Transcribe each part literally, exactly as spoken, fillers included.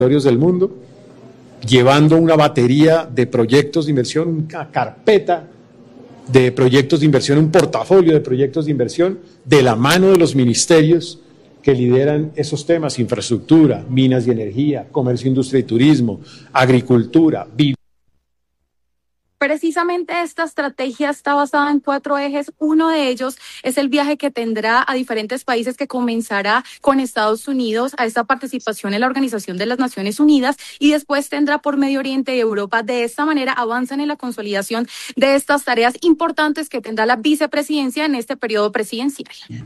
del mundo, llevando una batería de proyectos de inversión, una carpeta de proyectos de inversión, un portafolio de proyectos de inversión de la mano de los ministerios que lideran esos temas: infraestructura, minas y energía, comercio, industria y turismo, agricultura, vivienda. Precisamente esta estrategia está basada en cuatro ejes. Uno de ellos es el viaje que tendrá a diferentes países, que comenzará con Estados Unidos a esta participación en la Organización de las Naciones Unidas, y después tendrá por Medio Oriente y Europa. De esta manera avanzan en la consolidación de estas tareas importantes que tendrá la vicepresidencia en este periodo presidencial.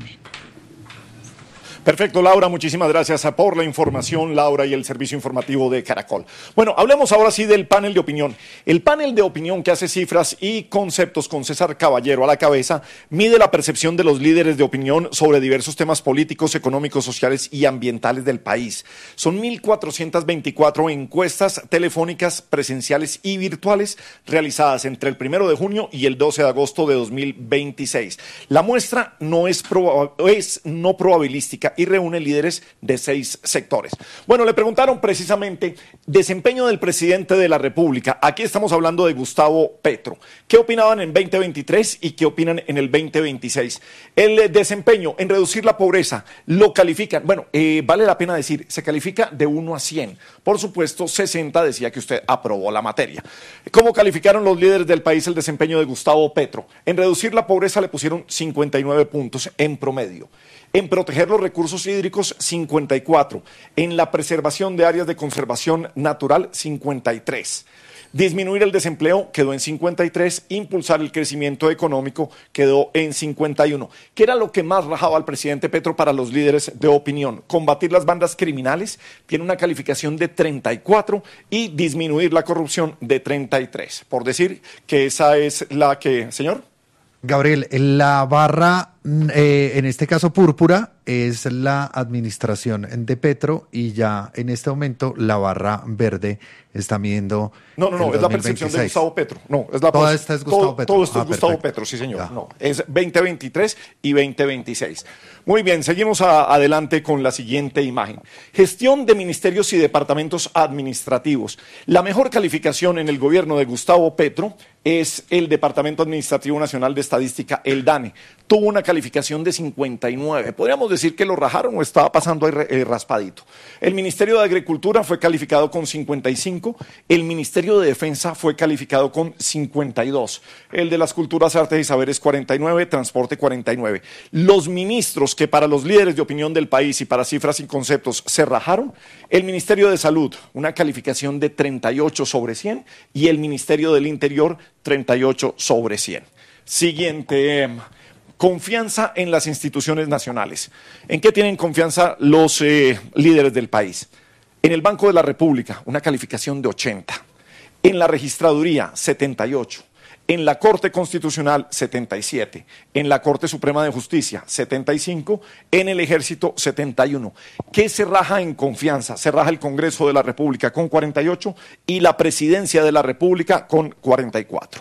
Perfecto, Laura, muchísimas gracias por la información, Laura, y el servicio informativo de Caracol. Bueno, hablemos ahora sí del panel de opinión. El panel de opinión, que hace cifras y conceptos con César Caballero a la cabeza, mide la percepción de los líderes de opinión sobre diversos temas políticos, económicos, sociales y ambientales del país. Son mil cuatrocientas veinticuatro encuestas telefónicas, presenciales y virtuales realizadas entre el primero de junio y el doce de agosto de dos mil veintiséis. La muestra no es, proba- es no probabilística y reúne líderes de seis sectores. Bueno, le preguntaron precisamente desempeño del presidente de la República. Aquí estamos hablando de Gustavo Petro. ¿Qué opinaban en veinte veintitrés y qué opinan en el veinte veintiséis? El desempeño en reducir la pobreza lo califican, bueno, eh, vale la pena decir, se califica de uno a cien. Por supuesto, sesenta decía que usted aprobó la materia. ¿Cómo calificaron los líderes del país el desempeño de Gustavo Petro? En reducir la pobreza le pusieron cincuenta y nueve puntos en promedio. En proteger los recursos hídricos, cincuenta y cuatro. En la preservación de áreas de conservación natural, cincuenta y tres. Disminuir el desempleo quedó en cincuenta y tres. Impulsar el crecimiento económico quedó en cincuenta y uno. ¿Qué era lo que más rajaba al presidente Petro para los líderes de opinión? Combatir las bandas criminales, tiene una calificación de treinta y cuatro, y disminuir la corrupción de treinta y tres. Por decir que esa es la que, señor. Gabriel, la barra, eh, en este caso púrpura, es la administración de Petro, y ya en este momento la barra verde está midiendo. No, no, no, es la percepción de Gustavo Petro. No, es la Toda esta es Gustavo todo, Petro. Todo esto ah, es Gustavo perfecto. Petro, sí, señor. Ya. No, es veinte veintitrés y veinte veintiséis. Muy bien, seguimos a, adelante con la siguiente imagen. Gestión de ministerios y departamentos administrativos. La mejor calificación en el gobierno de Gustavo Petro es el Departamento Administrativo Nacional de Estadística, el DANE. Tuvo una calificación de cincuenta y nueve. Podríamos decir que lo rajaron o estaba pasando ahí eh, raspadito. El Ministerio de Agricultura fue calificado con cincuenta y cinco. El Ministerio de Defensa fue calificado con cincuenta y dos. El de las Culturas, Artes y Saberes, cuarenta y nueve. Transporte, cuarenta y nueve. Los ministros que para los líderes de opinión del país y para cifras y conceptos se rajaron: el Ministerio de Salud, una calificación de treinta y ocho sobre cien, y el Ministerio del Interior, treinta y ocho sobre cien. Siguiente. Eh, Confianza en las instituciones nacionales. ¿En qué tienen confianza los eh, líderes del país? En el Banco de la República, una calificación de ochenta. En la Registraduría, setenta y ocho. En la Corte Constitucional, setenta y siete. En la Corte Suprema de Justicia, setenta y cinco. En el Ejército, setenta y uno. ¿Qué se raja en confianza? Se raja el Congreso de la República con cuarenta y ocho y la Presidencia de la República con cuarenta y cuatro.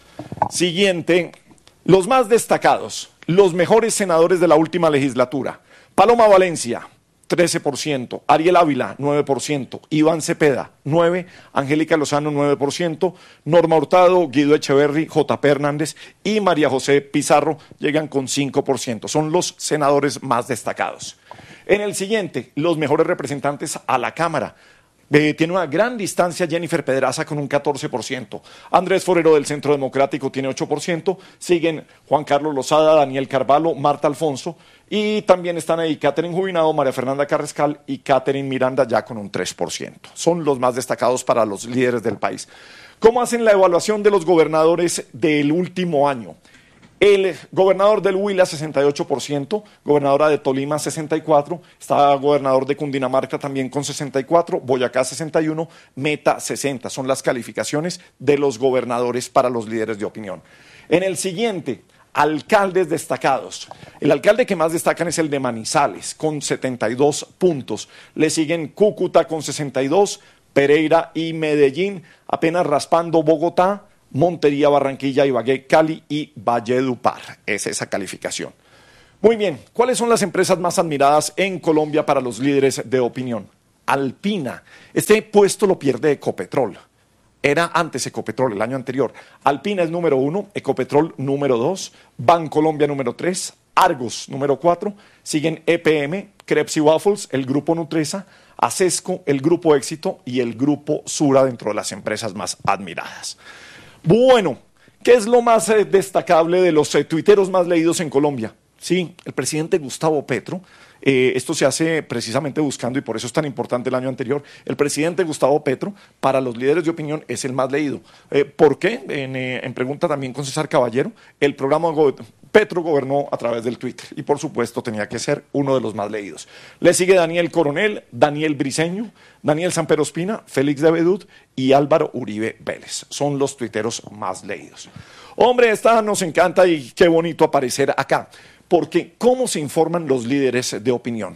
Siguiente. Los más destacados, los mejores senadores de la última legislatura: Paloma Valencia, trece por ciento, Ariel Ávila, nueve por ciento, Iván Cepeda, nueve por ciento, Angélica Lozano, nueve por ciento, Norma Hurtado, Guido Echeverry, J P Hernández y María José Pizarro llegan con cinco por ciento. Son los senadores más destacados. En el siguiente, los mejores representantes a la Cámara. Eh, tiene una gran distancia Jennifer Pedraza con un catorce por ciento. Andrés Forero del Centro Democrático tiene ocho por ciento. Siguen Juan Carlos Lozada, Daniel Carvalho, Marta Alfonso. Y también están ahí Catherine Jubinado, María Fernanda Carrascal y Catherine Miranda, ya con un tres por ciento. Son los más destacados para los líderes del país. ¿Cómo hacen la evaluación de los gobernadores del último año? El gobernador del Huila, sesenta y ocho por ciento, gobernadora de Tolima, sesenta y cuatro por ciento, está gobernador de Cundinamarca también con sesenta y cuatro por ciento, Boyacá sesenta y uno por ciento, Meta sesenta por ciento. Son las calificaciones de los gobernadores para los líderes de opinión. En el siguiente, alcaldes destacados. El alcalde que más destacan es el de Manizales, con setenta y dos puntos. Le siguen Cúcuta con sesenta y dos, Pereira y Medellín, apenas raspando Bogotá, Montería, Barranquilla, Ibagué, Cali y Valledupar. Es esa calificación. Muy bien, ¿cuáles son las empresas más admiradas en Colombia para los líderes de opinión? Alpina. Este puesto lo pierde Ecopetrol. Era antes Ecopetrol, el año anterior. Alpina es número uno, Ecopetrol número dos, Bancolombia número tres, Argos número cuatro, siguen E P M, Krebs y Waffles, el grupo Nutresa, Acesco, el grupo Éxito y el grupo Sura dentro de las empresas más admiradas. Bueno, ¿qué es lo más eh, destacable de los eh, tuiteros más leídos en Colombia? Sí, el presidente Gustavo Petro. Eh, esto se hace precisamente buscando, y por eso es tan importante el año anterior, el presidente Gustavo Petro, para los líderes de opinión, es el más leído. Eh, ¿Por qué? En, eh, en pregunta también con César Caballero, el programa Go- Petro gobernó a través del Twitter, y por supuesto tenía que ser uno de los más leídos. Le sigue Daniel Coronel, Daniel Briceño, Daniel Sampero Espina, Félix de Bedut y Álvaro Uribe Vélez. Son los tuiteros más leídos. Hombre, esta nos encanta y qué bonito aparecer acá. Porque ¿cómo se informan los líderes de opinión?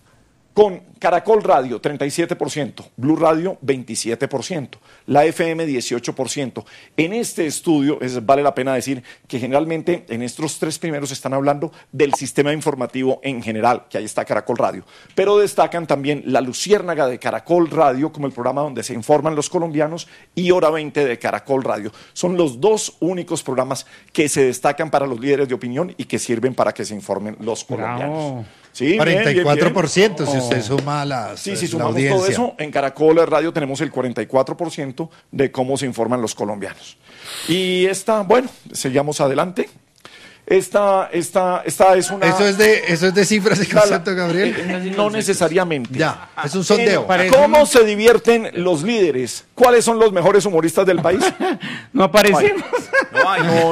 Con Caracol Radio, treinta y siete por ciento, Blue Radio, veintisiete por ciento, la F M, dieciocho por ciento. En este estudio, es, vale la pena decir que generalmente en estos tres primeros están hablando del sistema informativo en general, que ahí está Caracol Radio. Pero destacan también La Luciérnaga de Caracol Radio, como el programa donde se informan los colombianos, y Hora veinte de Caracol Radio. Son los dos únicos programas que se destacan para los líderes de opinión y que sirven para que se informen los colombianos. Bravo. Sí, cuarenta y cuatro por ciento, bien, bien. si usted suma las, Sí, si la sumamos audiencia. todo eso, en Caracol Radio tenemos el cuarenta y cuatro por ciento de cómo se informan los colombianos. Y esta, bueno, seguimos adelante. Esta, esta, esta es una... Eso es de, eso es de cifras y La- la- concepto, Gabriel. eh, no necesariamente. Ya, es un sondeo. Eh, ¿Cómo se divierten los líderes? ¿Cuáles son los mejores humoristas del país? No aparecemos. No, no, no.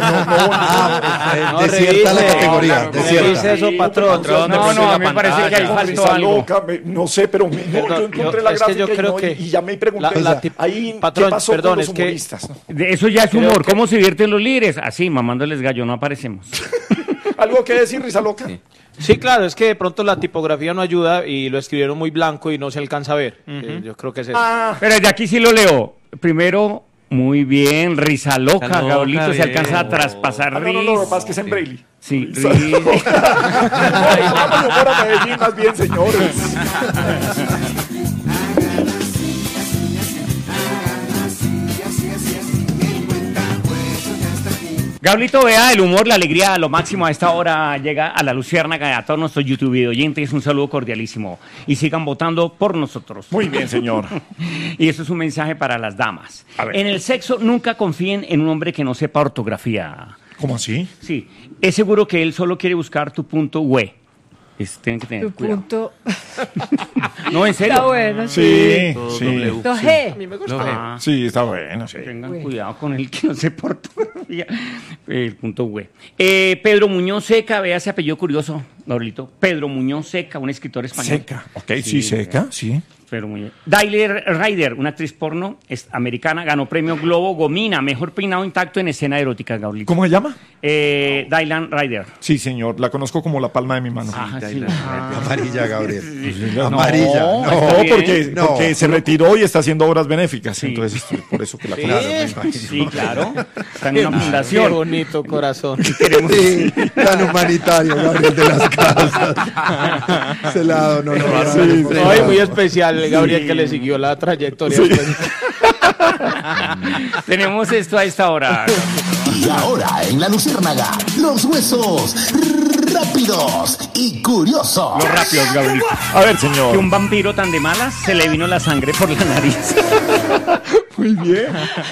Ah, No, eh, desierta la revise, categoría, claro, desierta. revise eso, patrón. No, no, no, a mí me parece que ahí faltó Risa algo. loca, me- no sé, pero me- no, Perdón, yo encontré yo- la es que yo gráfica y, creo no, que y ya me pregunté, la- la tip- ahí, patrón, ¿qué pasó perdón, con los es que- humoristas? ¿no? De eso ya es Creo humor. que- ¿Cómo se divierten los líderes? Así, mamándoles gallo, no aparecemos. ¿Algo que decir, Risa loca? Sí, claro, es que de pronto la tipografía no ayuda y lo escribieron muy blanco y no se alcanza a ver. Eh, Yo creo que es eso. Ah, Pero desde aquí sí lo leo. Primero, muy bien, risa loca, Risa loca, Gabrielito, se bien. alcanza a traspasar ah, no, no, no, lo que pasa es que es en Braille. Sí, Risa ri- loca. Vamos a jugar a Medellín más bien, señores. Gablito, vea, el humor, la alegría, lo máximo a esta hora llega a la Luciérnaga, a todos nuestros YouTube oyentes. Un saludo cordialísimo. Y sigan votando por nosotros. Muy bien, señor. Y eso es un mensaje para las damas. A ver. En el sexo, nunca confíen en un hombre que no sepa ortografía. ¿Cómo así? Sí, es seguro que él solo quiere buscar tu punto we. Es- tienen que tener Tu cuidado. punto. No, en serio. Está bueno. Sí, sí. Dos G. Ah, Sí, está bueno, sí. tengan Güey. cuidado con el que no sepa ortografía. El punto we. Eh, Pedro Muñoz Seca, vea ese apellido curioso, Gabrielito. Pedro Muñoz Seca, un escritor español. Seca, ok, sí, seca, sí. Pero muy bien. Dyler Ryder, una actriz porno es americana, ganó premio Globo Gomina, mejor peinado intacto en escena erótica, Gabrielito. ¿Cómo se llama? Eh, Dylan Ryder. Sí, señor, la conozco como la palma de mi mano. Ah, sí. Amarilla, Gabriel. No, Amarilla. no, No, está bien. porque, No. porque se retiró y está haciendo obras benéficas, Sí. entonces es por eso que la Sí. conozco. Claro, me imagino. Sí, claro. Está en una Qué fundación. bonito corazón. Queremos- Sí, tan humanitario, Gabriel de las Casas. Ese lado, no, no, no, Sí, no, sí. no, Ay, no. muy especial, Gabriel, Sí. que le siguió la trayectoria. Pues. Tenemos esto a esta hora. Y ahora en la Luciérnaga, los huesos rápidos y curiosos. Los rápidos, Gabrielito. A ver, Que señor. un vampiro tan de malas se le vino la sangre por la nariz. Muy bien,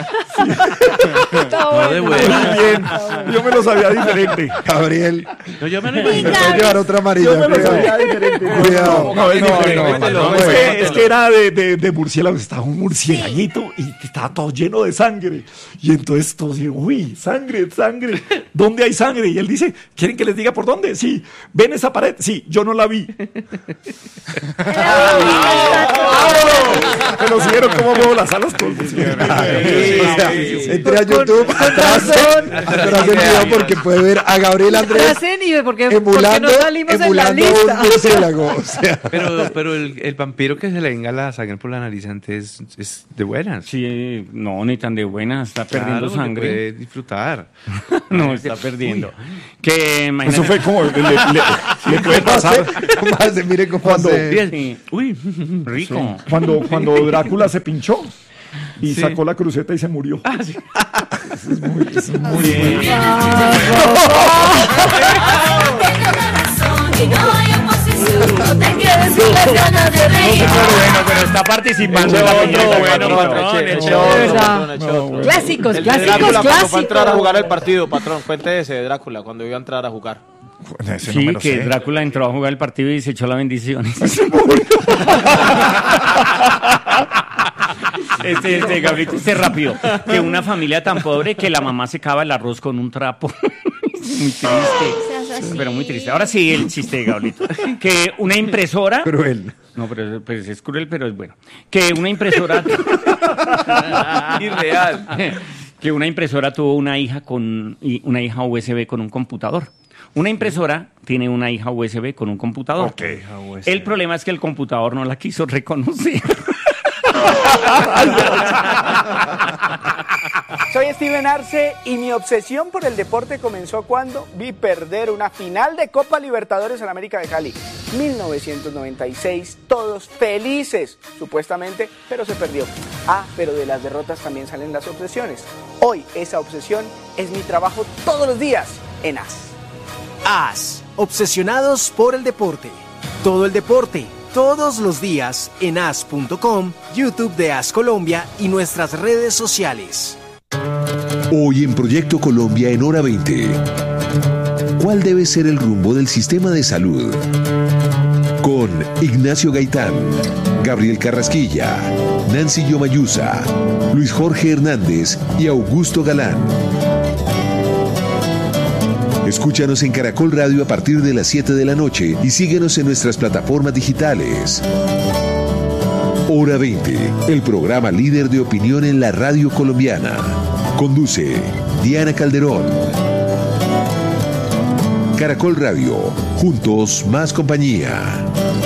Está bueno. muy bien. Yo me lo sabía diferente. Gabriel, No, yo me lo me imagino. puede llevar otra amarilla. Yo me lo cuidado. sabía diferente. Cuidado. No, es No, diferente. no, no, no, es, no, que, no, es que era de, de, de murciélago, estaba un murcielaguito y estaba todo lleno de sangre. Y entonces todos dijeron, uy, sangre, sangre. ¿Dónde hay sangre? Y él dice, ¿quieren que les diga por dónde? Sí. ¿Ven esa pared? Sí, yo no la vi. Pero Pero si vieron cómo muevo las alas con Entré a YouTube, atrás, atrás del video porque puede ver a Gabriel Andrés Hacen y porque, emulando, porque no salimos emulando en la un lista. murciélago. O sea, Pero, pero el, el vampiro que se le venga la sangre por la nariz antes es, es de buenas. Sí, no, ni tan de buena, está Claro, perdiendo porque sangre. puede disfrutar. No, está perdiendo. Que imagínate. Eso fue como le, le, le- le puede pasar ¿cómo hace? Mire cómo Cuando- hace. Sí. Uy, rico. cuando, cuando Drácula se pinchó y Sí. sacó la cruceta y se murió. Ah, sí. Eso es muy, eso es muy Bien. Bueno, pero está participando en la piñata, bueno, patrón, patrón, eche eche otro. otro, patrón, eche otro. Clásicos, El de clásicos, Drácula cuando fue a entrar a clásicos. jugar el partido, patrón, cuente ese de Drácula, cuando iba a entrar a jugar. Ese no Sí, me lo que sé. Drácula entró a jugar el partido y se echó la bendición. Este, este, Gabriel, este rápido. Que una familia tan pobre que la mamá secaba el arroz con un trapo. Muy triste. Pero muy triste. Ahora sí, el chiste de Gabrielito. Que una impresora. Cruel. No, pero pues, es cruel, pero es bueno. Que una impresora. Irreal. Que una impresora tuvo una hija con y una hija U S B con un computador. Una impresora tiene una hija U S B con un computador. Ok. El problema es que el computador no la quiso reconocer. Soy Steven Arce y mi obsesión por el deporte comenzó cuando vi perder una final de Copa Libertadores en América de Cali. mil novecientos noventa y seis, todos felices, supuestamente, pero se perdió. Ah, pero de las derrotas también salen las obsesiones. Hoy esa obsesión es mi trabajo todos los días en A S. A S, obsesionados por el deporte. Todo el deporte, todos los días en A S punto com, YouTube de A S Colombia y nuestras redes sociales. Hoy en Proyecto Colombia en Hora veinte. ¿Cuál debe ser el rumbo del sistema de salud? Con Ignacio Gaitán, Gabriel Carrasquilla, Nancy Yomayusa, Luis Jorge Hernández y Augusto Galán. Escúchanos en Caracol Radio a partir de las siete de la noche y síguenos en nuestras plataformas digitales. Hora veinte, el programa líder de opinión en la radio colombiana. Conduce Diana Calderón. Caracol Radio, juntos más compañía.